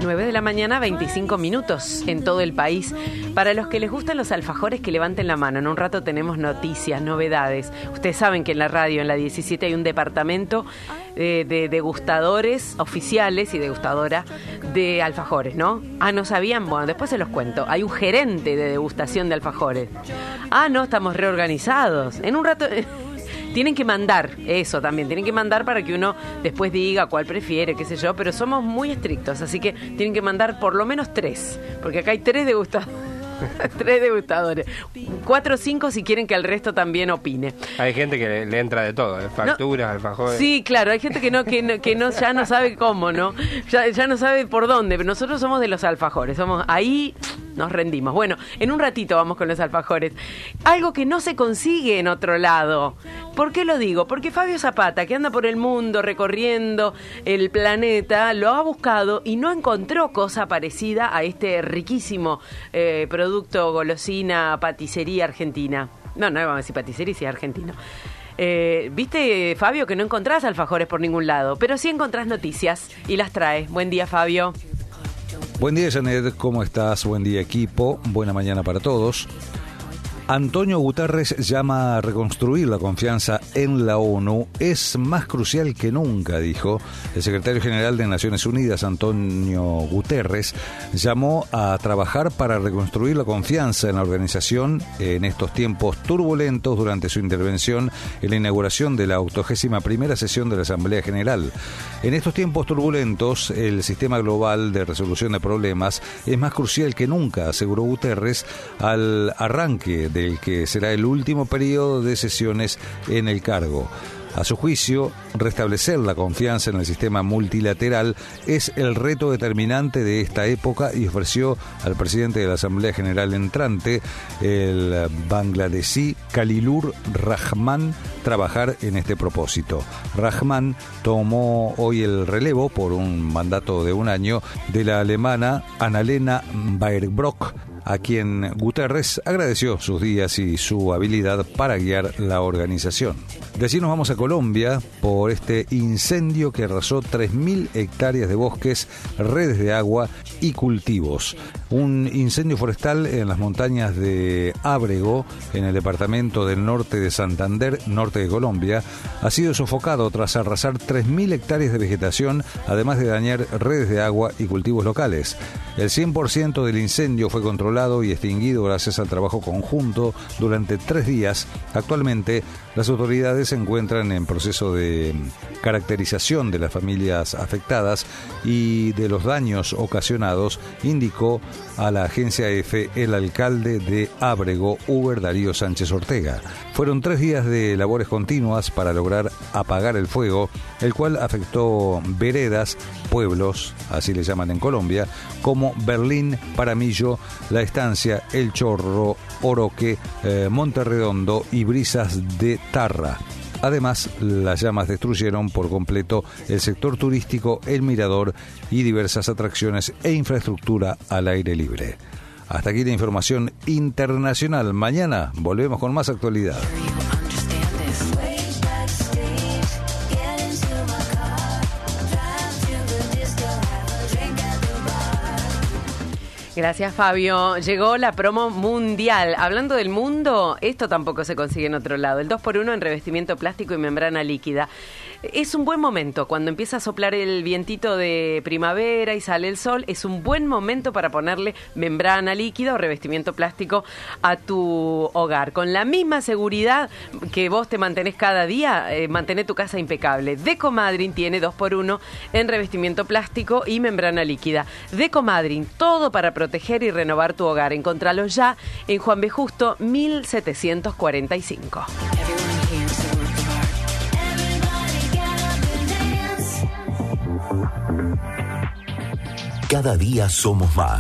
9 de la mañana, 25 minutos en todo el país. Para los que les gustan los alfajores, que levanten la mano. En un rato tenemos noticias, novedades. Ustedes saben que en la radio, en la 17, hay un departamento de degustadores oficiales y degustadora de alfajores, ¿no? Ah, ¿no sabían? Bueno, después se los cuento. Hay un gerente de degustación de alfajores. Ah, no, estamos reorganizados. En un rato... Tienen que mandar, eso también, tienen que mandar para que uno después diga cuál prefiere, qué sé yo, pero somos muy estrictos, así que tienen que mandar por lo menos 3, porque acá hay 3 degustadores. 3 degustadores, 4 o 5 si quieren que el resto también opine. Hay gente que le entra de todo, facturas, alfajores. Sí, claro, hay gente que ya no sabe cómo, ¿no? Ya no sabe por dónde, pero nosotros somos de los alfajores, ahí nos rendimos. Bueno, en un ratito vamos con los alfajores. Algo que no se consigue en otro lado. ¿Por qué lo digo? Porque Fabio Zapata, que anda por el mundo recorriendo el planeta, lo ha buscado y no encontró cosa parecida a este riquísimo producto, golosina, paticería argentina. No vamos a decir paticería, si es argentino. Viste, Fabio, que no encontrás alfajores por ningún lado, pero sí encontrás noticias y las traes. Buen día, Fabio. Buen día, Janet, ¿cómo estás? Buen día, equipo. Buena mañana para todos. Antonio Guterres llama a reconstruir la confianza en la ONU. Es más crucial que nunca, dijo. El secretario general de Naciones Unidas, Antonio Guterres, llamó a trabajar para reconstruir la confianza en la organización en estos tiempos turbulentos durante su intervención en la inauguración de la 81ª sesión de la Asamblea General. En estos tiempos turbulentos, el sistema global de resolución de problemas es más crucial que nunca, aseguró Guterres al arranque del que será el último periodo de sesiones en el cargo. A su juicio, restablecer la confianza en el sistema multilateral es el reto determinante de esta época y ofreció al presidente de la Asamblea General entrante, el bangladesí Khalilur Rahman, trabajar en este propósito. Rahman tomó hoy el relevo por un mandato de un año de la alemana Annalena Baerbock, a quien Guterres agradeció sus días y su habilidad para guiar la organización. De allí nos vamos a Colombia por este incendio que arrasó 3.000 hectáreas de bosques, redes de agua y cultivos. Un incendio forestal en las montañas de Ábrego, en el departamento del norte de Santander, norte de Colombia, ha sido sofocado tras arrasar 3.000 hectáreas de vegetación, además de dañar redes de agua y cultivos locales. El 100% del incendio fue controlado y extinguido gracias al trabajo conjunto durante 3 días. Actualmente, las autoridades se encuentran en proceso de caracterización de las familias afectadas y de los daños ocasionados, indicó a la agencia EFE el alcalde de Ábrego, Uber Darío Sánchez Ortega. Fueron 3 días de labores continuas para lograr apagar el fuego, el cual afectó veredas, pueblos, así le llaman en Colombia, como Berlín, Paramillo, La Estancia, El Chorro, Oroque, Monterredondo y Brisas de Tarra. Además, las llamas destruyeron por completo el sector turístico, el mirador y diversas atracciones e infraestructura al aire libre. Hasta aquí la información internacional. Mañana volvemos con más actualidad. Gracias, Fabio. Llegó la promo mundial. Hablando del mundo, esto tampoco se consigue en otro lado. El 2x1 en revestimiento plástico y membrana líquida. Es un buen momento. Cuando empieza a soplar el vientito de primavera y sale el sol, es un buen momento para ponerle membrana líquida o revestimiento plástico a tu hogar. Con la misma seguridad que vos te mantenés cada día, mantener tu casa impecable. Decomadrin tiene 2x1 en revestimiento plástico y membrana líquida. Decomadrin, todo para proteger y renovar tu hogar. Encontralo ya en Juan B. Justo 1745. Cada día somos más.